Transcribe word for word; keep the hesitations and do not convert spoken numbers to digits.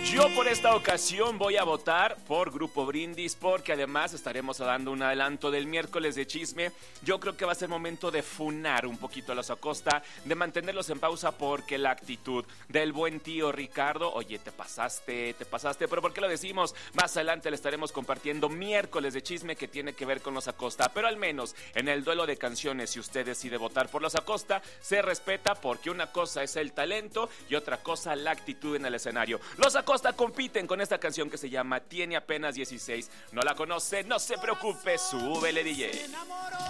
Yo por esta ocasión voy a votar por Grupo Brindis porque además estaremos dando un adelanto del miércoles de chisme. Yo creo que va a ser momento de funar un poquito a los Acosta, de mantenerlos en pausa porque la actitud del buen tío Ricardo, oye, te pasaste, te pasaste, pero ¿por qué lo decimos? Más adelante le estaremos compartiendo miércoles de chisme que tiene que ver con los Acosta, pero al menos en el duelo de canciones, si usted decide votar por los Acosta, se respeta porque una cosa es el talento y otra cosa la actitud en el escenario. Los Acosta compiten con esta canción que se llama Tiene apenas dieciséis. ¿No la conoce? No se preocupe, súbele D J.